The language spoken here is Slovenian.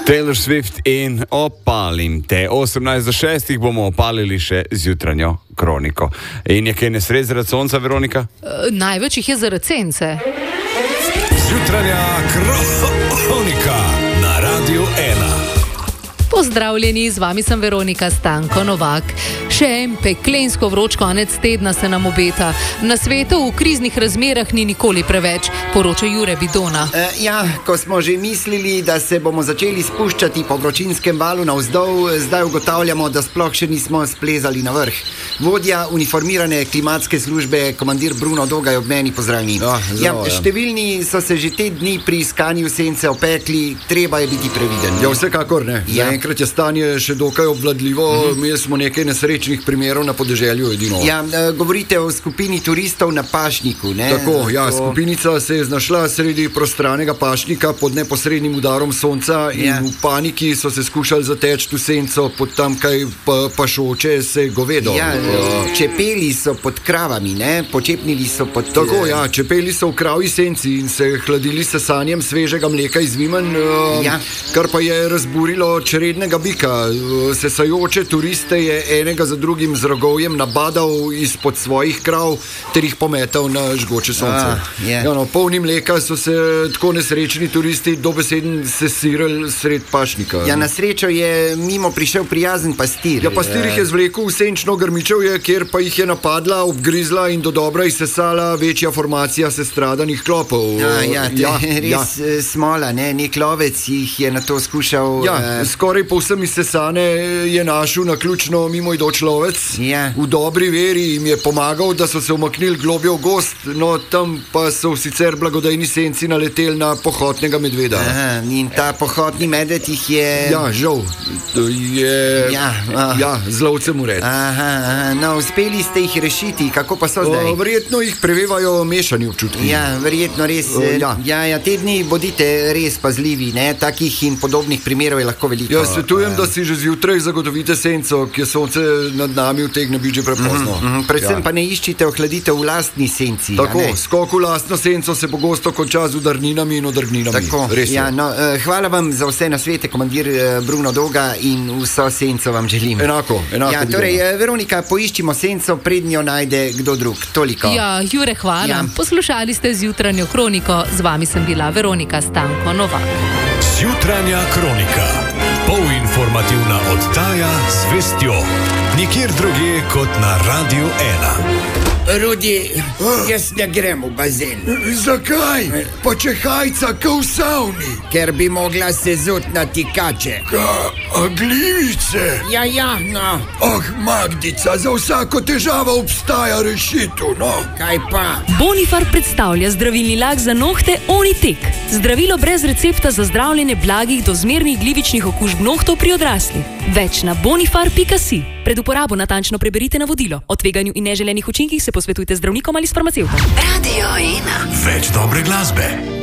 Taylor Swift in Opalim te. 18:06 bomo opalili še zjutranjo kroniko. In je kaj nesreč zaradi sonca, Veronika? Največ jih je zaradi sence. Zjutranja kronika na Radiu 1. Pozdravljeni, z vami sem Veronika Stanko Novak. Še en peklensko vroč konec tedna se nam obeta. Na svetu v kriznih razmerah ni nikoli preveč, poroča Jure Vidona. Ko smo že mislili, da se bomo začeli spuščati po vročinskem valu navzdol, zdaj ugotavljamo, da sploh še nismo splezali na vrh. Vodja uniformirane klimatske službe, komandir Bruno Doga, je ob meni pozdravljen. Številni so se že te dni pri iskanju sence opekli, treba je biti previden. Vsekakor ne. Zaenkrat je stanje še dokaj obvladljivo, imeli smo nekaj nesrečnih primerov na podeželju edino. Govorite o skupini turistov na pašniku, ne? Tako, skupinica se je znašla sredi prostranega pašnika pod neposrednim udarom sonca in v paniki so se skušali zateči v senco pod tamkaj pašoče se govedo. Čepeli so pod kravami, ne? Počepnili so pod... Tako, čepeli so v kravji senci in se hladili s sanjem svežega mleka iz vimen, kar pa je razburilo črednega bika. Sesajoče turiste je enega za drugim z rogovjem nabadal izpod svojih krav ter jih pometal na žgoče sonce. Polni mleka so se tako nesrečni turisti dobesedno sesirali sred pašnika. Na srečo je mimo prišel prijazen pastir. Pastir jih je zvlekel v senčno grmičevje, kjer pa jih je napadla, obgrizla in dodobra izsesala večja formacija sestradanih klopov. Res smola, ne? Nek lovec jih je na to skušal... Skoraj povsem izsesane je našel naključno mimoidoč lovec. V dobri veri jim je pomagal, da so se umaknili globje v gozd, no tam pa so v sicer blagodejni senci naleteli na pohotnega medveda. In ta pohotni medved jih je... Žal. Z lovcem ured. Uspeli ste jih rešiti, kako pa so zdaj? Verjetno jih prevevajo mešani občutki. Verjetno res. Te dni bodite res pazljivi, ne? Takih in podobnih primerov je lahko veliko. Svetujem, da si že zjutraj zagotovite senco, ki je sonce nad nami utegne biti že prepozno. Predvsem pa ne iščite ohladitev v lastni senci. Tako, skok v lastno senco se pogosto konča z udarninami in odrgninami. Tako, hvala vam za vse nasvete, komandir Bruno Doga, in vso senco vam želim. Enako. Veronika, poiščimo senco, prednjo najde kdo drug. Toliko. Jure, hvala. Poslušali ste zjutranjo kroniko, z vami sem bila Veronika Stanko Novak. Zjutranja kronika. Polinformativna oddaja z vestjo. Nikjer drugje kot na Radiu 1. Rudi, jaz ne grem v bazen. Zakaj? Pa če hajca ka v savni. Ker bi mogla se zutnati kače. Glivice? No. Magdica, za vsako težavo obstaja rešitev, no. Kaj pa? Bonifar predstavlja zdravilni lak za nohte Onitek. Zdravilo brez recepta za zdravljenje blagih do zmernih glivičnih okužb nohtov pri odraslih. Več na bonifar.si. Pred uporabo natančno preberite navodilo. O tveganju in neželenih učinkih se posvetujte z zdravnikom ali s farmacevtom. Radio 1. Več dobre glasbe.